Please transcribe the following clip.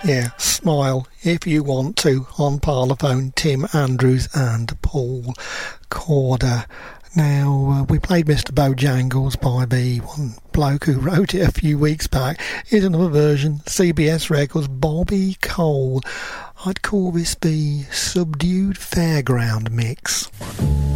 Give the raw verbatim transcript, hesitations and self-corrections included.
Yeah, smile if you want to on Parlophone, Tim Andrews and Paul Corder. Now, uh, we played Mister Bojangles by the one bloke who wrote it a few weeks back. Here's another version, C B S Records, Bobby Cole. I'd call this the Subdued Fairground mix.